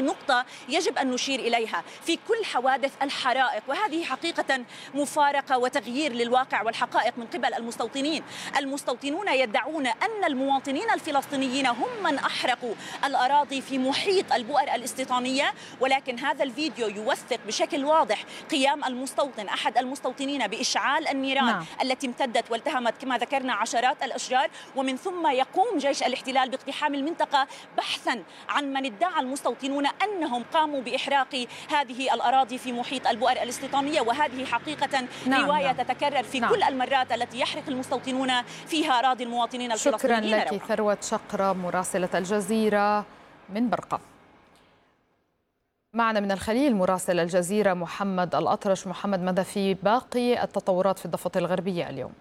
نقطة يجب أن نشير إليها في كل حوادث الحرائق، وهذه حقيقة مفارقة وتغيير للواقع والحقائق من قبل المستوطنين. المستوطنون يدعون أن المواطنين الفلسطينيين هم من أحرقوا الأراضي في محيط البؤر الاستيطانية، ولكن هذا الفيديو يوثق بشكل واضح قيام المستوطن أحد المستوطنين بإشعال النيران التي امتدت والتهمت كما ذكرنا عشرات الأشجار، ومن ثم يقوم جيش الاحتلال باقتحام المنطقة بحثا عن من ادعى المستوطنون أنهم قاموا بإحراق هذه الأراضي في محيط البؤر الاستيطانية. وهذه حقيقة رواية تتكرر في كل المرات التي يحرق المستوطنون فيها أراضي المواطنين الفلسطينيين. شكرا لك ثروة شقرة مراسلة الجزيرة من برقة. معنا من الخليل مراسل الجزيرة محمد الأطرش. محمد، ماذا في باقي التطورات في الضفة الغربية اليوم؟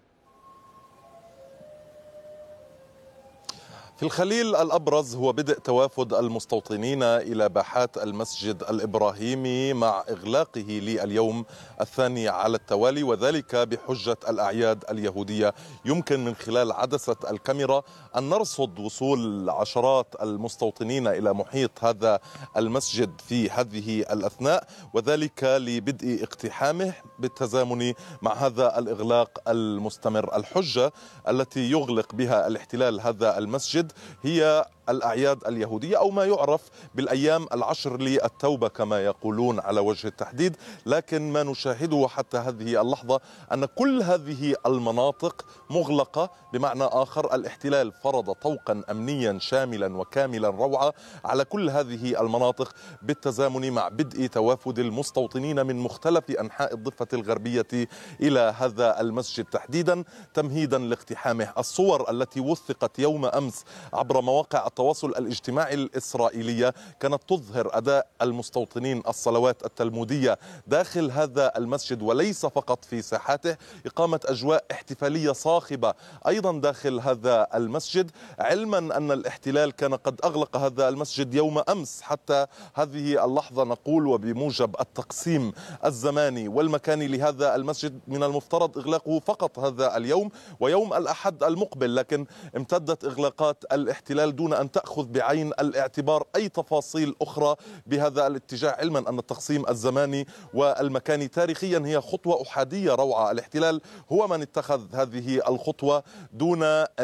في الخليل الأبرز هو بدء توافد المستوطنين إلى باحات المسجد الإبراهيمي مع إغلاقه لليوم الثاني على التوالي، وذلك بحجة الأعياد اليهودية. يمكن من خلال عدسة الكاميرا أن نرصد وصول عشرات المستوطنين إلى محيط هذا المسجد في هذه الأثناء، وذلك لبدء اقتحامه بالتزامن مع هذا الإغلاق المستمر. الحجة التي يغلق بها الاحتلال هذا المسجد هي الأعياد اليهودية أو ما يعرف بالأيام العشر للتوبة كما يقولون على وجه التحديد. لكن ما نشاهده حتى هذه اللحظة أن كل هذه المناطق مغلقة، بمعنى آخر الاحتلال فرض طوقا أمنيا شاملا وكاملا روعة على كل هذه المناطق بالتزامن مع بدء توافد المستوطنين من مختلف أنحاء الضفة الغربية إلى هذا المسجد تحديدا تمهيدا لاقتحامه. الصور التي وثقت يوم أمس عبر مواقع التواصل الاجتماعي الإسرائيلية كانت تظهر أداء المستوطنين الصلوات التلمودية داخل هذا المسجد، وليس فقط في ساحاته، إقامة أجواء احتفالية صاخبة أيضا داخل هذا المسجد، علما أن الاحتلال كان قد أغلق هذا المسجد يوم أمس. حتى هذه اللحظة نقول وبموجب التقسيم الزماني والمكاني لهذا المسجد من المفترض إغلاقه فقط هذا اليوم ويوم الأحد المقبل، لكن امتدت إغلاقات الاحتلال دون أن تأخذ بعين الاعتبار أي تفاصيل أخرى بهذا الاتجاه، علما أن التقسيم الزماني والمكاني تاريخيا هي خطوة أحادية روعة. الاحتلال هو من اتخذ هذه الخطوة دون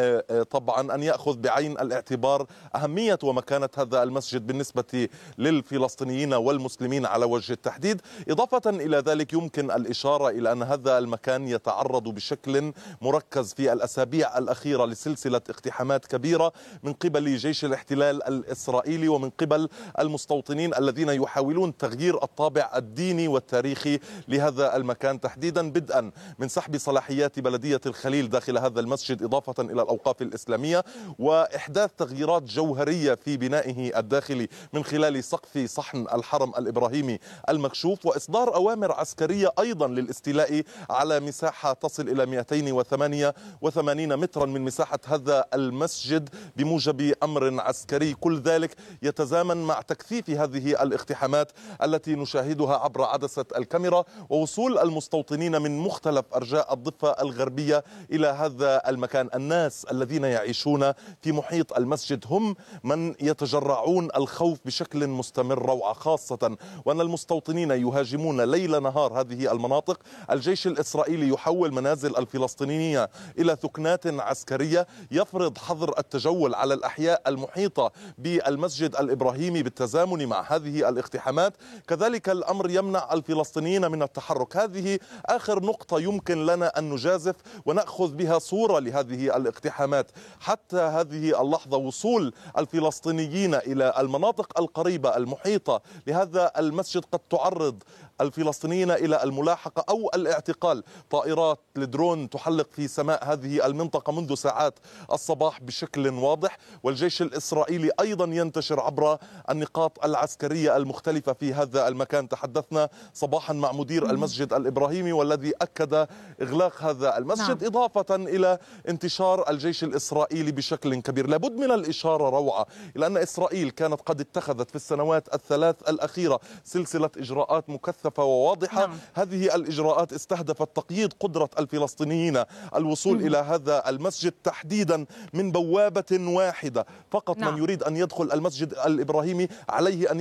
طبعا أن يأخذ بعين الاعتبار أهمية ومكانة هذا المسجد بالنسبة للفلسطينيين والمسلمين على وجه التحديد. إضافة إلى ذلك يمكن الإشارة إلى أن هذا المكان يتعرض بشكل مركز في الأسابيع الأخيرة لسلسلة اقتحامات كبيرة من قبل جيش الاحتلال الإسرائيلي ومن قبل المستوطنين الذين يحاولون تغيير الطابع الديني والتاريخي لهذا المكان تحديدا، بدءا من سحب صلاحيات بلدية الخليل داخل هذا المسجد إضافة إلى الأوقاف الإسلامية، وإحداث تغييرات جوهرية في بنائه الداخلي من خلال سقف صحن الحرم الإبراهيمي المكشوف، وإصدار أوامر عسكرية أيضا للاستيلاء على مساحة تصل إلى 288 مترا من مساحة هذا المسجد بموجب أمر عسكري. كل ذلك يتزامن مع تكثيف هذه الاقتحامات التي نشاهدها عبر عدسة الكاميرا ووصول المستوطنين من مختلف أرجاء الضفة الغربية إلى هذا المكان. الناس الذين يعيشون في محيط المسجد هم من يتجرعون الخوف بشكل مستمر روعة، خاصة وأن المستوطنين يهاجمون ليل نهار هذه المناطق. الجيش الإسرائيلي يحول منازل الفلسطينيين إلى ثكنات عسكرية، يفرض حظر التجول على الأحياء المحيطة بالمسجد الإبراهيمي بالتزامن مع هذه الاقتحامات. كذلك الأمر يمنع الفلسطينيين من التحرك. هذه آخر نقطة يمكن لنا أن نجازف ونأخذ بها صورة لهذه الاقتحامات. حتى هذه اللحظة وصول الفلسطينيين إلى المناطق القريبة المحيطة لهذا المسجد قد تعرض الفلسطينيين إلى الملاحقة أو الاعتقال. طائرات الدرون تحلق في سماء هذه المنطقة منذ ساعات الصباح بشكل واضح، والجيش الإسرائيلي أيضا ينتشر عبر النقاط العسكرية المختلفة في هذا المكان. تحدثنا صباحا مع مدير المسجد الإبراهيمي والذي أكد إغلاق هذا المسجد إضافة إلى انتشار الجيش الإسرائيلي بشكل كبير. لابد من الإشارة روعة إلى أن إسرائيل كانت قد اتخذت في السنوات الثلاث الأخيرة سلسلة إجراءات مكثفة وواضحة. هذه الإجراءات استهدفت تقييد قدرة الفلسطينيين الوصول إلى هذا المسجد تحديدا من بوابة واحدة فقط. من يريد أن يدخل المسجد الإبراهيمي عليه أن